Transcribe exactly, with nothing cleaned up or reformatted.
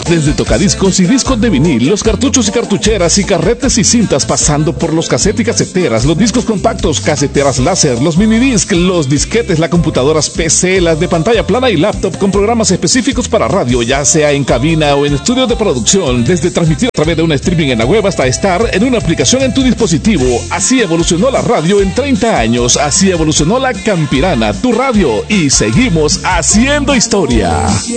Desde tocadiscos y discos de vinil, los cartuchos y cartucheras y carretes y cintas, pasando por los casetes y caseteras, los discos compactos, caseteras láser, los minidisc, los disquetes, las computadoras P C, las de pantalla plana y laptop con programas específicos para radio, ya sea en cabina o en estudios de producción, desde transmitir a través de un streaming en la web hasta estar en una aplicación en tu dispositivo. Así evolucionó la radio en treinta años, así evolucionó la Campirana, tu radio, y seguimos haciendo historia.